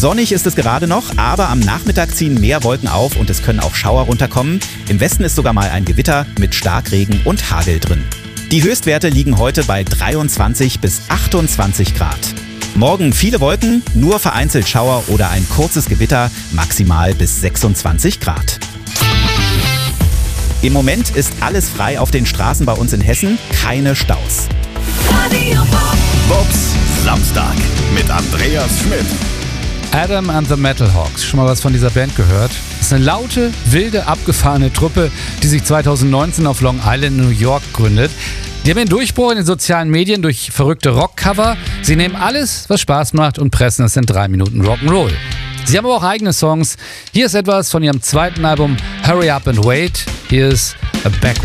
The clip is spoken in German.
Sonnig ist es gerade noch, aber am Nachmittag ziehen mehr Wolken auf und es können auch Schauer runterkommen. Im Westen ist sogar mal ein Gewitter mit Starkregen und Hagel drin. Die Höchstwerte liegen heute bei 23 bis 28 Grad. Morgen viele Wolken, nur vereinzelt Schauer oder ein kurzes Gewitter, maximal bis 26 Grad. Im Moment ist alles frei auf den Straßen bei uns in Hessen, keine Staus. Bobs Samstag mit Andreas Schmidt. Adam and the Metal Hawks. Schon mal was von dieser Band gehört? Das ist eine laute, wilde, abgefahrene Truppe, die sich 2019 auf Long Island, New York gründet. Die haben den Durchbruch in den sozialen Medien durch verrückte Rockcover. Sie nehmen alles, was Spaß macht und pressen es in 3 Minuten Rock'n'Roll. Sie haben aber auch eigene Songs. Hier ist etwas von ihrem zweiten Album Hurry Up and Wait. Hier ist A Back